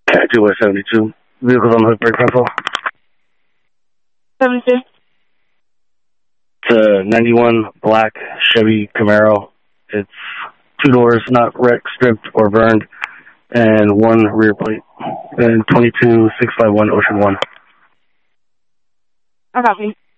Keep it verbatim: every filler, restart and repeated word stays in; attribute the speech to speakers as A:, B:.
A: Cat two West seventy-two. Vehicles on the hook, brake pencil.
B: seventy-two.
A: It's a ninety-one black Chevy Camaro. It's two doors, not wrecked, stripped, or burned, and one rear plate. And twenty-two six five one Ocean One.
B: I copy.